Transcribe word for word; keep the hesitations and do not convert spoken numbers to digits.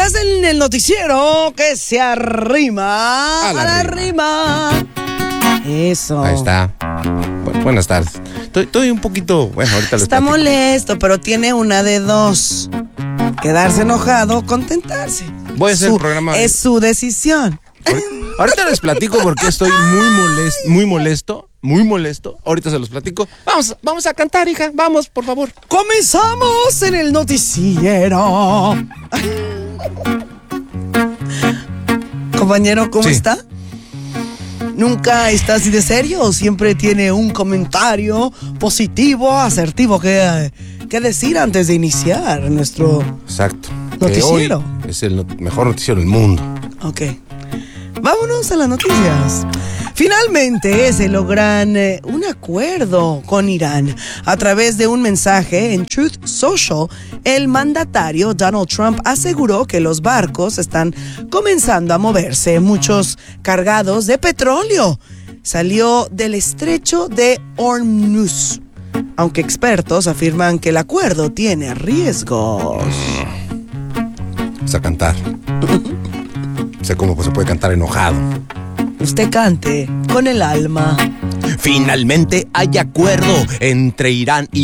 Estás en el noticiero que se arrima a la, a la rima. rima. Eso. Ahí está. Bu- buenas tardes. Estoy, estoy un poquito... Bueno, ahorita les Está platico. molesto, pero tiene una de dos. Quedarse enojado o contentarse. Voy a hacer Su- el programa. Es su decisión. Ahorita- Ahorita les platico porque estoy muy molesto, muy molesto, muy molesto. Ahorita se los platico. Vamos, vamos a cantar, hija. Vamos, por favor. Comenzamos en el noticiero. Compañero, ¿cómo Sí. está? ¿Nunca está así de serio o siempre tiene un comentario positivo, asertivo que, que decir antes de iniciar nuestro... Exacto. Noticiero. Que hoy es el not- mejor noticiero del mundo. Ok. Vámonos a las noticias. Finalmente se logran eh, un acuerdo con Irán. A través de un mensaje en Truth Social, el mandatario Donald Trump aseguró que los barcos están comenzando a moverse, muchos cargados de petróleo. Salió del estrecho de Hormuz, aunque expertos afirman que el acuerdo tiene riesgos. Vamos a cantar. Sé cómo pues, se puede cantar enojado. Usted cante con el alma. Finalmente hay acuerdo entre Irán y